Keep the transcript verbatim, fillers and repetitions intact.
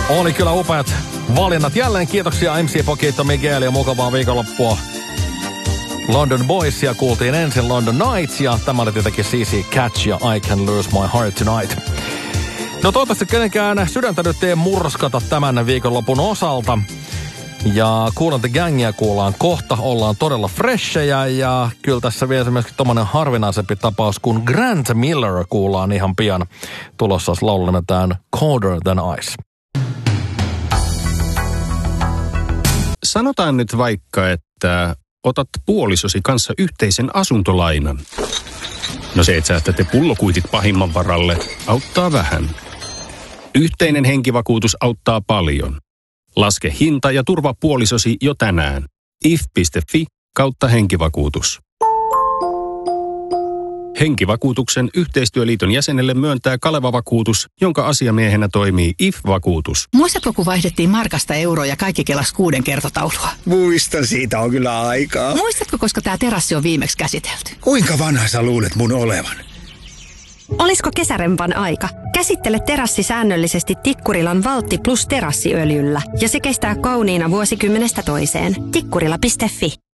Oli kyllä upeat valinnat. Jälleen kiitoksia M C Poquito Miguel ja mukavaa viikonloppua. London Boysia kuultiin ensin London Nights ja tämä oli tietenkin C C Catch ja I Can Lose My Heart Tonight. No toivottavasti kenenkään sydäntä nyt ei murskata tämän viikonlopun osalta. Ja Kool and the Gangia kuullaan kohta, ollaan todella freshejä ja kyllä tässä vielä esimerkiksi tommonen harvinaisempi tapaus, kun Grant Miller kuullaan ihan pian tulossa, laulu nimetään Colder Than Ice. Sanotaan nyt vaikka, että otat puolisosi kanssa yhteisen asuntolainan. No se, että säästätte pullokuitit pahimman varalle, auttaa vähän. Yhteinen henkivakuutus auttaa paljon. Laske hinta ja turva puolisosi jo tänään. if piste fi kautta henkivakuutus. Henkivakuutuksen yhteistyöliiton jäsenelle myöntää Kaleva-vakuutus, jonka asiamiehenä toimii I F-vakuutus. Muistatko, kun vaihdettiin markasta euroa ja kaikki kelasi kuuden kertotaulua? Muistan, siitä on kyllä aikaa. Muistatko, koska tämä terassi on viimeksi käsitelty? Kuinka vanha sä luulet mun olevan? Olisiko kesärempan aika? Käsittele terassi säännöllisesti Tikkurilan Valtti plus terassiöljyllä ja se kestää kauniina vuosikymmenestä toiseen. Tikkurila piste fi